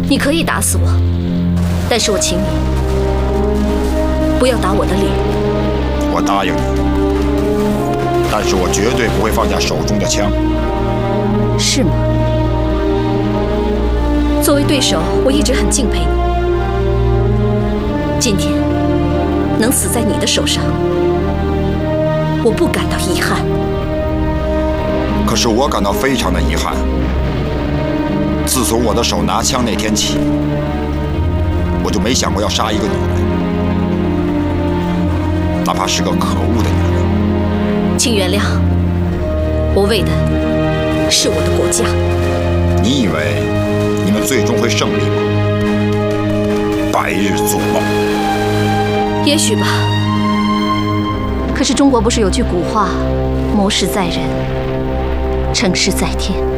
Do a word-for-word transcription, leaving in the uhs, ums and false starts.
你可以打死我，但是我请你不要打我的脸。 我答应你，但是我绝对不会放下手中的枪。 是吗？作为对手，我一直很敬佩你。今天能死在你的手上，我不感到遗憾。 可是我感到非常的遗憾。自从我的手拿枪那天起，我就没想过要杀一个女人，哪怕是个可恶的女人。 请原谅，我为的是我的国家。 你以为你们最终会胜利吗？白日做梦。 也许吧。可是中国不是有句古话：谋事在人，成事在天。